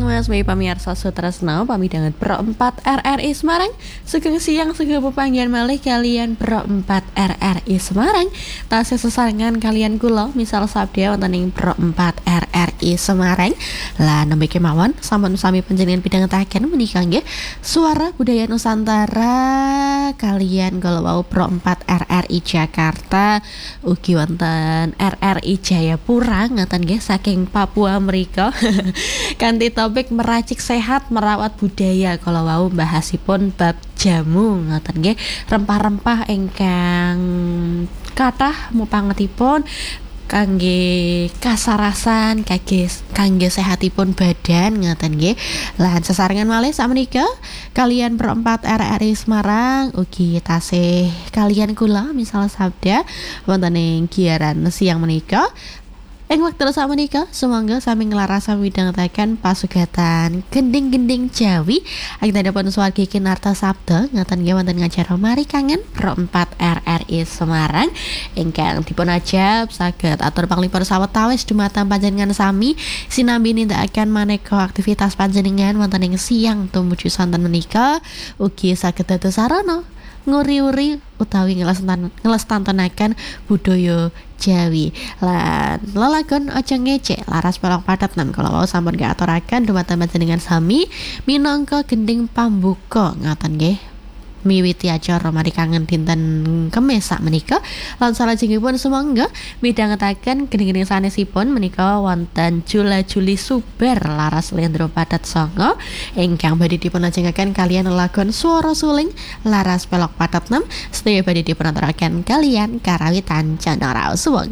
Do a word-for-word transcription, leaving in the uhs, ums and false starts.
siang Mas Bayi pamirsa Sutresno pamidangan Pro empat R R I Semarang. Sugeng siang sugeng pepanggihan malih kalian Pro empat R R I Semarang. Tasih sesarengan kalian kula misal sabda wonten ing Pro empat R R I Semarang. Lah nembe kemawon sampun sami panjenengan pidhangetaken menika nggih Suara Budaya Nusantara kalian kalau wau Pro empat R R I Jakarta ugi wonten R R I Jayapura ngaten nggih saking Papua mrika. Kanthi topik meracik sehat merawat budaya kalau wau bahasipun bab jamu ngoten nggih rempah-rempah ingkang kathah mupangetipun kangge kasarasan kangge kangge sehatipun badan ngoten nggih. Lan sesarengan malih sakmenika kalian Pro empat R R I Semarang ugi tasih kalian kula misal sabda wonten ing giaran siang menika. Ing wektu sakmenika sumangga sami nglaras midhangetaken pasugatan gending-gending Jawi anggenipun swargi kinarta sabda ngaten nggih wonten acara Mari Kangen Pro empat R R I Semarang ingkang dipun ajab saged atur panglipur sawetawis dumateng panjenengan sami sinambi nindakaken maneka aktivitas panjenengan wonten ing siang tumuju sonten menika ugi saged dados sarana nguri-uri utawi ngelestantanaken budaya Jawi. Lan lelagon aja ngecek laras pelok padat nan kalau mau sampun diaturaken dumateng panjenengan sami minangka gending pambuka ngaten nggih miwiti acara Mari Kangen dinten Kemis sak menika. Lan salajengipun sumangga midhangetaken gending-gending sanesipun menika wonten Jula Juli Suber laras Lendro Padat Songo ingkang badhe dipunajengaken kalian lelagon Swara Suling laras pelok padat nem sedaya badhe dipunaturaken kalian karawitan Candara. Sumangga